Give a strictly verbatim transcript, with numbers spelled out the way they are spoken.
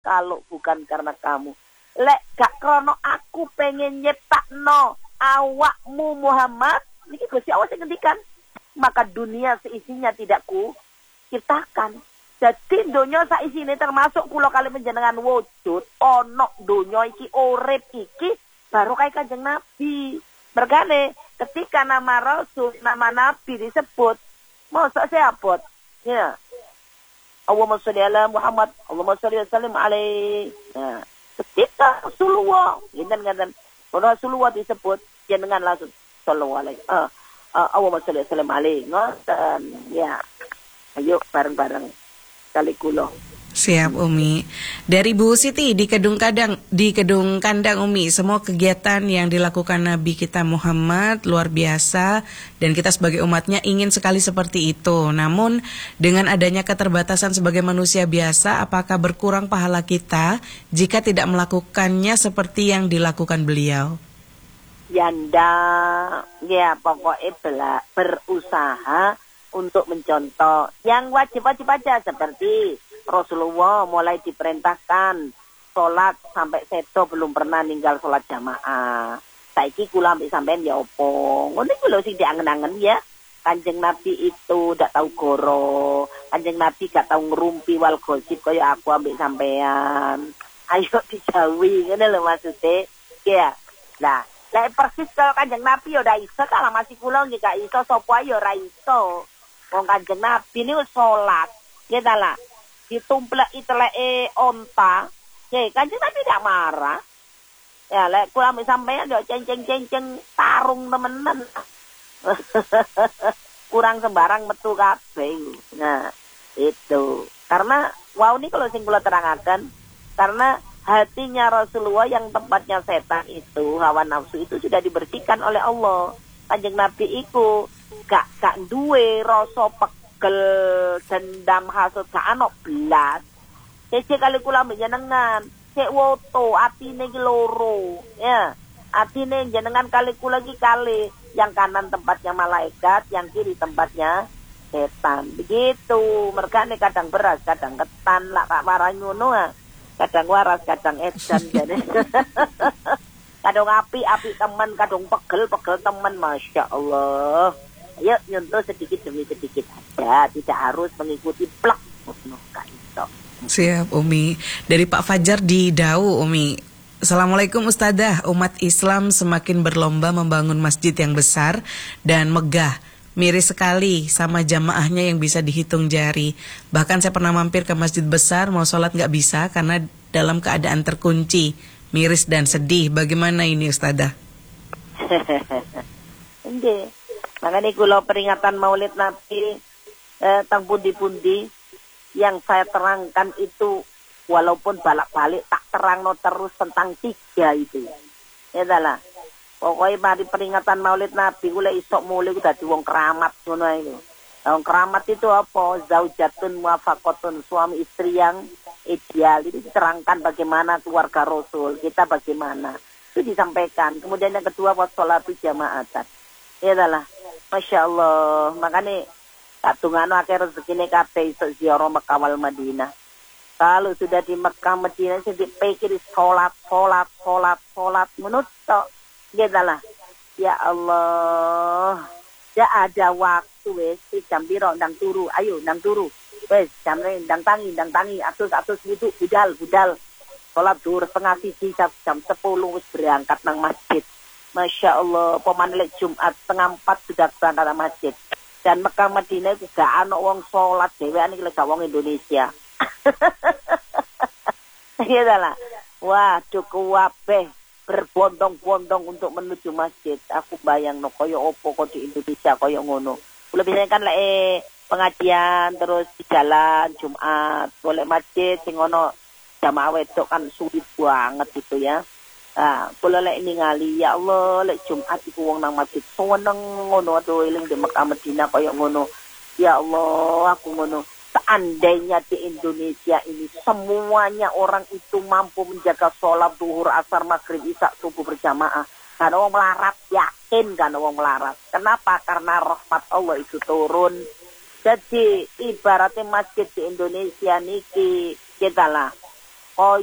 kalau bukan karena kamu. Lek gak krono aku pengen nyiptakno awakmu Muhammad, niki Gusti Allah sing ngendikan, maka dunia seisinya tidak ku ciptakan. Jadi donya saisine termasuk kula kali panjenengan wujud, ono donya iki urip iki baru kayak Kanjeng Nabi. Mergane ketika nama Rasul, nama Nabi disebut, mosok siapot? Ya. Allahumma sholli ala Muhammad, Allahumma sholli wa sallim alaihi. Nah, ketika Rasulullah, ngeten-ngeten, Rasulullah disebut jenengan langsung sallallahu alaihi. Ah, uh, Allahumma sholli wa sallim alaihi. Ngoten, ya. Ayo bareng-bareng kali kulo. Siap Umi. Dari Bu Siti di Kedung Kadang, di Kedung Kandang Umi, semua kegiatan yang dilakukan Nabi kita Muhammad luar biasa dan kita sebagai umatnya ingin sekali seperti itu. Namun dengan adanya keterbatasan sebagai manusia biasa, apakah berkurang pahala kita jika tidak melakukannya seperti yang dilakukan beliau? Yanda, ya pokoknya bela, berusaha untuk mencontoh yang wajib-wajib aja seperti Rasulullah mulai diperintahkan sholat sampai sedo belum pernah ninggal sholat jamaah. Saiki kula ambek sampean ya opo? Ngono iku lho sing diangen-angen ya. Kanjeng Nabi itu ndak tahu goro. Kanjeng Nabi gak tahu ngerumpi wal gosip kaya aku ambek sampean. Ayo dijauhi ngene lho maksude. Ya. Nah, lek persis kaya Kanjeng Nabi ya ora iso ta masih kula nggih gak iso sapa ya ora iso. Wong Kanjeng Nabi niku salat, nggih ta lah. Ditumpleki teleke onta, nggih Kanjeng Nabi gak marah. Ya lek kula ambek sampean yo ceng-ceng-ceng tarung temenan. Kurang sembarang metu kabeh. Nah, itu. Karena wow ini kalau sing kula terangaken, karena hatinya Rasulullah yang tempatnya setan itu, hawa nafsu itu sudah dibersihkan oleh Allah. Kanjeng Nabi iku gak gak duwe rasa pegel, dendam, hasud, gak ana blas. Cece kali kula jenengan, cek woto atine iki loro, ya. Atine jenengan kali kula iki kali, yang kanan tempatnya malaikat, yang kiri tempatnya setan. Begitu, mergane kadang beras, kadang ketan, lah kak marah ngono ah. Kadang waras, kadang edan jane. Kadang api-api teman, kadang pegel-pegel teman, Masya Allah. Yuk nyontoh sedikit demi sedikit aja, tidak harus mengikuti plak. Siap Umi. Dari Pak Fajar di Dau Umi. Assalamualaikum Ustadzah. Umat Islam semakin berlomba membangun masjid yang besar dan megah. Miris sekali sama jamaahnya yang bisa dihitung jari. Bahkan saya pernah mampir ke masjid besar, mau sholat gak bisa karena dalam keadaan terkunci. Miris dan sedih. Bagaimana ini Ustadzah? Nggih. Makanya kula peringatan Maulid Nabi eh, tang pundi-pundi yang saya terangkan itu walaupun balak-balik tak terangno terus tentang tiga itu. Ya lah. Pokoknya mari peringatan Maulid Nabi kula isok mulai dadi wong keramat ngono itu. Wong keramat itu apa? Zaujatun muwafaqatun, suami istri yang ideal. Itu diterangkan bagaimana keluarga Rasul, kita bagaimana. Itu disampaikan. Kemudian yang kedua wassalatu jamaatan. Ya lah. Masya Allah. Makanya tak tungano akhir rezekine kabeh iso ziarah Mekah wal Madinah. Kalau sudah di Mekah Madinah sing dipikir salat, salat, salat, salat menutuk. Gitu lah. Ya Allah. Ya ada waktu wes jam piro ndang turu. Ayo ndang turu. Wes jam ndang tangi, ndang tangi. Atus-atus wudu budal, budal. Salat zuhur setengah siji jam sepuluh wis berangkat nang masjid. Masya Allah, pemanlek Jumat setengah empat sudah berangkat nang masjid. Dan Mekah Madinah itu gak ana wong salat dhewean iki lek gak wong Indonesia. Iya lah. Wah, cukup kabeh berbondong-bondong untuk menuju masjid. Aku bayang no koyo opo kok di Indonesia koyo ngono. Kula biasanya kan lek eh, pengajian terus di jalan Jumat, boleh masjid sing ono jamaah wedok kan sulit banget gitu ya. Nah, kula lek ningali ya Allah lek Jumat iku wong nang masjid seneng ngono aduh eling di Mekah Madinah koyo ngono. Ya Allah, aku ngono. Seandainya di Indonesia ini semuanya orang itu mampu menjaga sholat zuhur, asar, maghrib, isya, subuh berjamaah. Karena orang melarat, yakin karena orang melarat. Kenapa? Karena rahmat Allah itu turun. Jadi ibaratnya masjid di Indonesia niki kita lah. Oh